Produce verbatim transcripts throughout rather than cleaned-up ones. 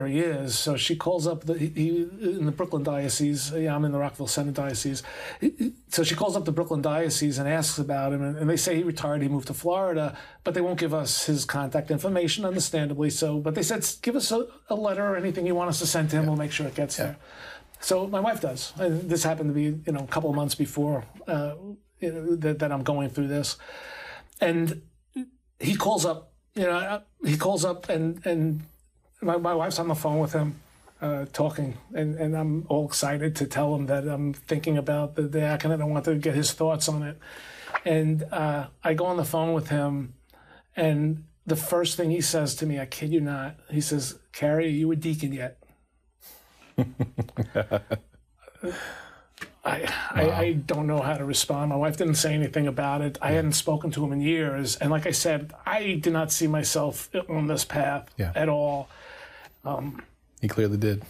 he is. So she calls up the he in the Brooklyn diocese. Yeah, I'm in the Rockville Center diocese. So she calls up the Brooklyn diocese and asks about him, and, and they say he retired. He moved to Florida, but they won't give us his contact information, understandably so. But they said, give us a, a letter or anything you want us to send to him. Yeah. We'll make sure it gets yeah. there. So my wife does. And this happened to be you know a couple of months before uh, you know, that, that I'm going through this, and he calls up. You know, he calls up and and. My, my wife's on the phone with him, uh, talking, and, and I'm all excited to tell him that I'm thinking about the, the act, and I want to get his thoughts on it. And uh, I go on the phone with him, and the first thing he says to me, I kid you not, he says, "Carrie, are you a deacon yet?" I, I, wow. I don't know how to respond. My wife didn't say anything about it. I yeah. hadn't spoken to him in years. And like I said, I did not see myself on this path yeah. at all. Um, he clearly did.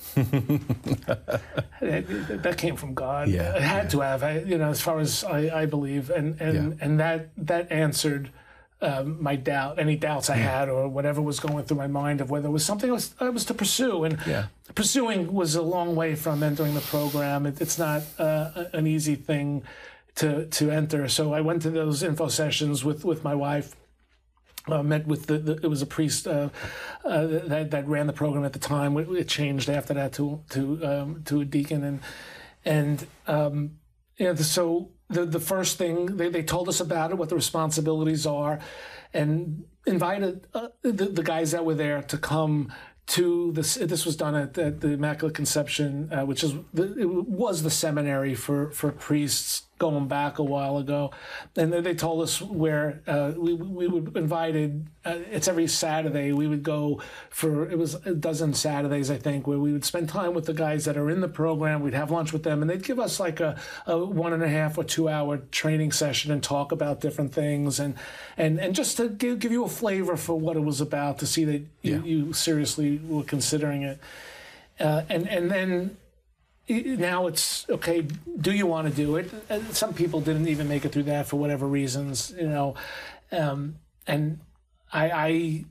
it, that came from God. Yeah, it had yeah. to have, I, you know, as far as I, I believe. And and, yeah. and that that answered um, my doubt, any doubts I yeah. had or whatever was going through my mind of whether it was something I was, I was to pursue. And yeah. pursuing was a long way from entering the program. It, it's not uh, an easy thing to to enter. So I went to those info sessions with, with my wife. Uh, met with the, the it was a priest uh, uh, that that ran the program at the time. It, it changed after that to to um, to a deacon, and and um, you know, so the the first thing they, they told us about it, what the responsibilities are, and invited uh, the, the guys that were there to come to this. This was done at, at the Immaculate Conception, uh, which is the, it was the seminary for for priests going back a while ago, and they told us where uh, we we would invited. Uh, it's every Saturday we would go for. It was a dozen Saturdays, I think, where we would spend time with the guys that are in the program. We'd have lunch with them, and they'd give us like a, a one and a half or two hour training session and talk about different things, and and and just to give give you a flavor for what it was about, to see that you, yeah. you seriously were considering it, uh, and and then. Now it's, okay, do you want to do it? Some people didn't even make it through that for whatever reasons, you know. Um, and I, I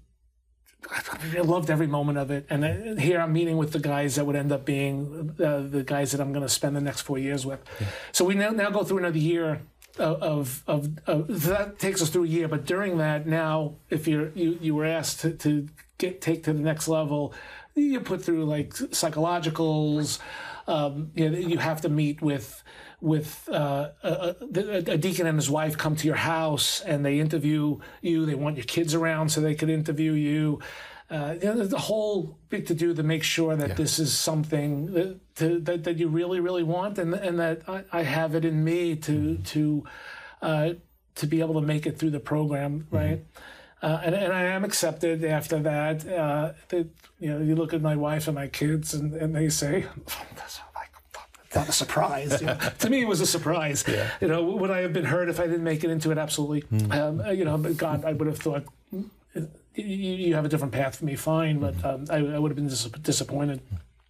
I loved every moment of it. And here I'm meeting with the guys that would end up being uh, the guys that I'm going to spend the next four years with. Yeah. So we now, now go through another year of, of, of, that takes us through a year. But during that, now, if you're, you, you were asked to, to get take to the next level, you put through like psychologicals. Um, you know, you have to meet with with uh, a, a, a deacon and his wife come to your house, and they interview you. They want your kids around so they could interview you. Uh, you know, there's a whole big to do to make sure that yeah. this is something that, to, that that you really, really want, and and that I, I have it in me to mm-hmm. to uh, to be able to make it through the program, right? Mm-hmm. Uh, and, and I am accepted after that. Uh, that you know, you look at my wife and my kids, and, and they say, "That's like not a surprise." You know? To me, it was a surprise. Yeah. You know, would I have been hurt if I didn't make it into it? Absolutely. Mm. Um, you know, but God, I would have thought you, you have a different path for me. Fine, but um, I, I would have been dis- disappointed.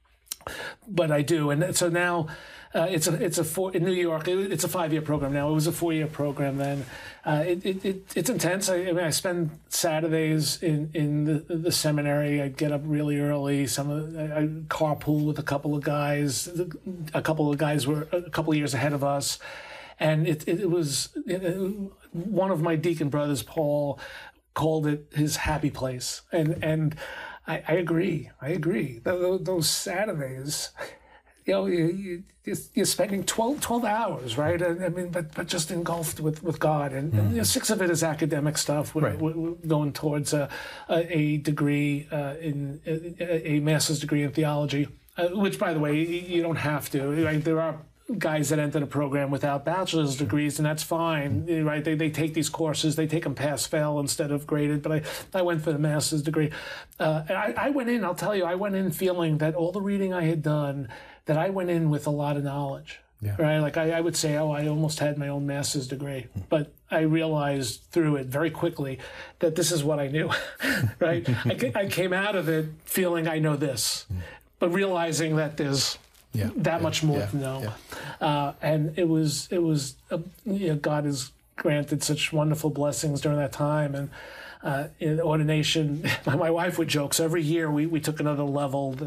But I do, and so now. Uh, it's a it's a four in New York. It, it's a five year program now. It was a four year program then. Uh, it, it it it's intense. I, I mean, I spend Saturdays in in the, the seminary. I get up really early. Some of I, I carpool with a couple of guys. A couple of guys were a couple of years ahead of us, and it it, it was it, one of my deacon brothers, Paul, called it his happy place, and and I, I agree. I agree. Those, those Saturdays. You know, you, you, you're spending twelve, twelve hours, right? I, I mean, but but just engulfed with, with God. And, mm-hmm. and you know, six of it is academic stuff. We're, right. we're going towards a, a, a degree uh, in a, a master's degree in theology, uh, which, by the way, you don't have to. Right? There are guys that enter the program without bachelor's degrees, and that's fine, mm-hmm. right? They they take these courses, they take them pass-fail instead of graded, but I, I went for the master's degree. Uh, I, I went in, I'll tell you, I went in feeling that all the reading I had done, that I went in with a lot of knowledge, yeah. right? Like I, I would say, oh, I almost had my own master's degree, mm-hmm. but I realized through it very quickly that this is what I knew, right? I, I came out of it feeling I know this, mm-hmm. but realizing that there's Yeah, that yeah, much more yeah, to know, yeah. uh, and it was it was uh, you know, God has granted such wonderful blessings during that time, and uh, in ordination, my wife would joke. So every year we, we took another level.